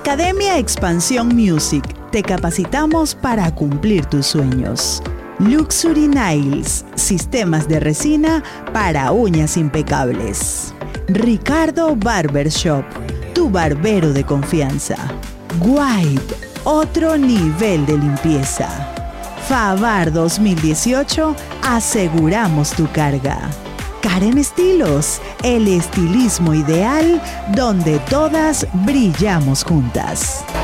Academia Expansión Music. Te capacitamos para cumplir tus sueños. Luxury Nails. Sistemas de resina para uñas impecables. Ricardo Barbershop. Tu barbero de confianza. Wipe. Otro nivel de limpieza. Favar 2018. Aseguramos tu carga. Karen Estilos, el estilismo ideal donde todas brillamos juntas.